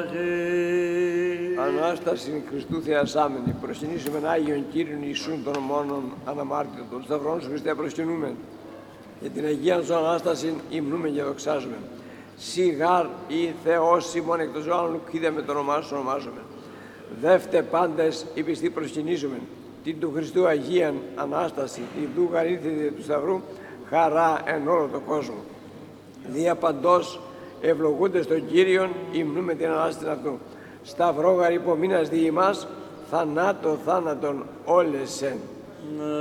Ανάσταση Χριστού Θεασάμενη, προσκυνήσουμε Άγιον Κύριον Ιησούν των ομόνων αναμάρτητων, των σταυρών σου Χριστέ προσκυνούμε. Για την Αγία Σου Ανάσταση υμνούμε και δοξάζουμε. Σιγάρ ή Θεός ημών εκ των ζωών λουκίδε με το όνομά Σου ονομάζομαι. Δεύτε πάντες οι πιστοί προσκυνίζουμε. Την του Χριστού Αγίαν Ανάσταση, την του γαρήθητη του Σταυρού, χαρά εν όλο τον κόσμο. Δια παντός ευλογούνται στον Κύριον, υμνούμε την Ανάσταση αυτού. Σταυρό γαρ υπομείνας δι' ημάς, θανάτων όλες εν.